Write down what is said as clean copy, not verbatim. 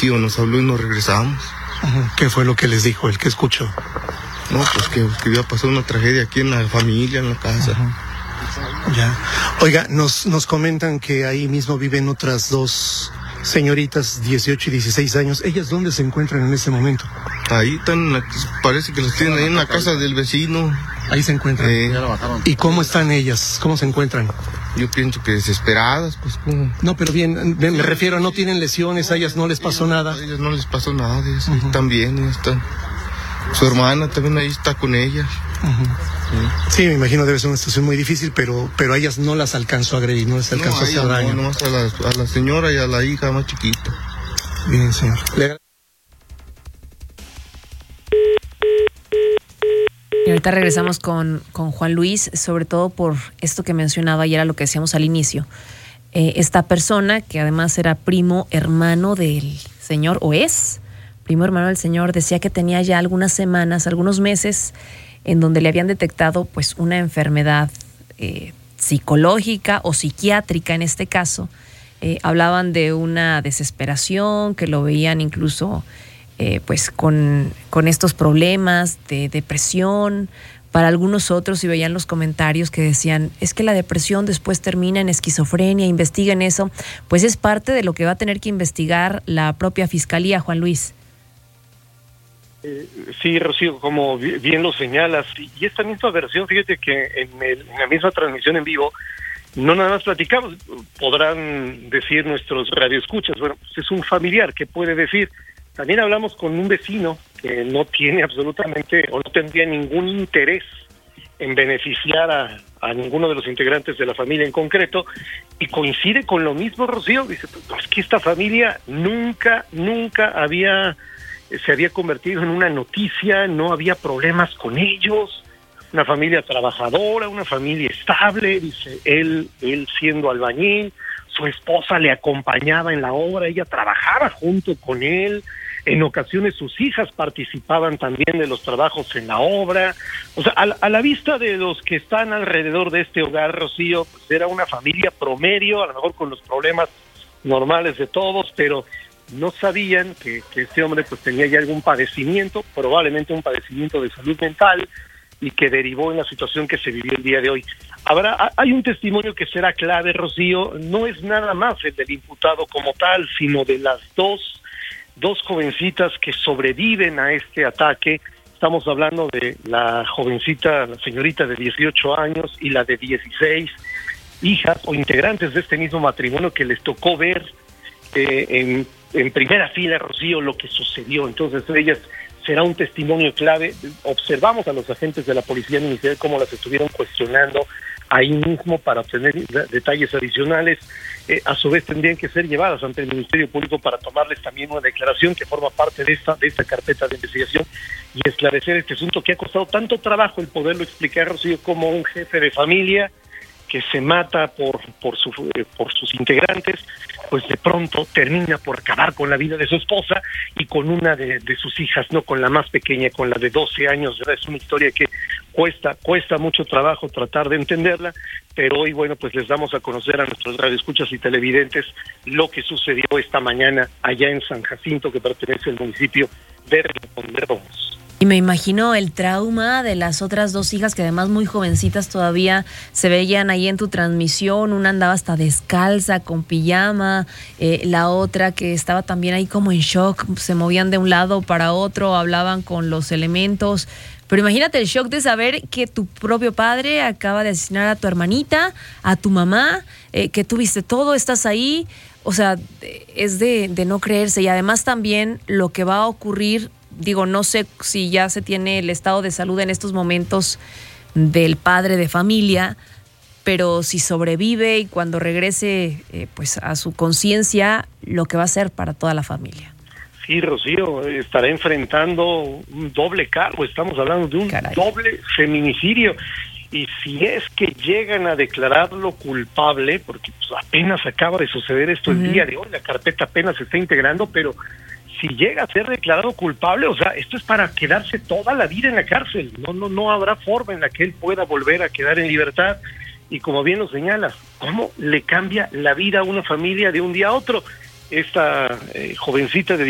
tío nos habló y nos regresamos. ¿Qué fue lo que les dijo, el que escuchó? No, pues que había pasado una tragedia aquí en la familia, en la casa. Ya. Oiga, nos comentan que ahí mismo viven otras dos señoritas, 18 y 16 años. ¿Ellas dónde se encuentran en este momento? Ahí están, parece que las tienen ahí en la casa del vecino. Ahí se encuentran. ¿Y cómo están ellas? ¿Cómo se encuentran? Yo pienso que desesperadas, pues como... No, pero bien, me refiero, no tienen lesiones, a ellas no les pasó nada. A ellas no les pasó nada, ellas también están. Su hermana también ahí está con ellas. Sí, me imagino debe ser una situación muy difícil, pero a ellas no las alcanzó a agredir, no les alcanzó a hacer daño. No, nomás a la señora y a la hija más chiquita. Bien, señor. Y ahorita regresamos con Juan Luis, sobre todo por esto que mencionaba y era lo que decíamos al inicio. Esta persona, que además era primo hermano del señor, o es primo hermano del señor, decía que tenía ya algunas semanas, algunos meses, en donde le habían detectado pues una enfermedad psicológica o psiquiátrica en este caso. Hablaban de una desesperación, que lo veían incluso pues con estos problemas de depresión. Para algunos otros, y veían los comentarios que decían, es que la depresión después termina en esquizofrenia, investiguen eso. Pues es parte de lo que va a tener que investigar la propia fiscalía, Juan Luis. Sí, Rocío, como bien lo señalas, y esta misma versión, fíjate que en la misma transmisión en vivo, no nada más platicamos, podrán decir nuestros radioescuchas, bueno, pues es un familiar, ¿qué puede decir? También hablamos con un vecino que no tiene absolutamente, o no tendría ningún interés en beneficiar a ninguno de los integrantes de la familia en concreto, y coincide con lo mismo, Rocío, dice, pues que esta familia nunca se había convertido en una noticia, no había problemas con ellos, una familia trabajadora, una familia estable, dice él siendo albañil, su esposa le acompañaba en la obra, ella trabajaba junto con él, en ocasiones sus hijas participaban también de los trabajos en la obra, o sea, a la vista de los que están alrededor de este hogar, Rocío, pues era una familia promedio, a lo mejor con los problemas normales de todos, pero no sabían que este hombre pues tenía ya algún padecimiento, probablemente un padecimiento de salud mental, y que derivó en la situación que se vivió el día de hoy. Hay un testimonio que será clave, Rocío, no es nada más el del imputado como tal, sino de las dos jovencitas que sobreviven a este ataque. Estamos hablando de la jovencita, la señorita de 18 años y la de 16, hijas o integrantes de este mismo matrimonio que les tocó ver en primera fila, Rocío, lo que sucedió. Entonces ellas será un testimonio clave. Observamos a los agentes de la policía ministerial cómo las estuvieron cuestionando ahí mismo para obtener detalles adicionales. A su vez tendrían que ser llevadas ante el Ministerio Público para tomarles también una declaración que forma parte de esta carpeta de investigación y esclarecer este asunto que ha costado tanto trabajo el poderlo explicar, Rocío, como un jefe de familia que se mata por sus integrantes, pues de pronto termina por acabar con la vida de su esposa y con una de sus hijas, no con la más pequeña, con la de 12 años. Es una historia que cuesta mucho trabajo tratar de entenderla, pero hoy, bueno, pues les damos a conocer a nuestros radioescuchas y televidentes lo que sucedió esta mañana allá en San Jacinto, que pertenece al municipio de Redondos. Y me imagino el trauma de las otras dos hijas, que además muy jovencitas todavía se veían ahí en tu transmisión. Una andaba hasta descalza, con pijama, la otra que estaba también ahí como en shock, se movían de un lado para otro, hablaban con los elementos. Pero imagínate el shock de saber que tu propio padre acaba de asesinar a tu hermanita, a tu mamá, que tú viste todo, estás ahí. O sea, es de no creerse. Y además también lo que va a ocurrir. Digo, no sé si ya se tiene el estado de salud en estos momentos del padre de familia, pero si sobrevive y cuando regrese pues a su conciencia, lo que va a ser para toda la familia. Sí, Rocío, estará enfrentando un doble cargo, estamos hablando de un doble feminicidio. Y si es que llegan a declararlo culpable, porque pues apenas acaba de suceder esto el día de hoy, la carpeta apenas se está integrando, pero si llega a ser declarado culpable, o sea, esto es para quedarse toda la vida en la cárcel. No habrá forma en la que él pueda volver a quedar en libertad. Y como bien lo señalas, ¿cómo le cambia la vida a una familia de un día a otro? Esta jovencita de